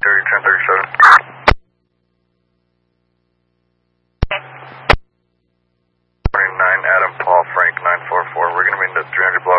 1037. Morning 9, Adam, Paul, Frank, 944. We're going to be in the 300 block.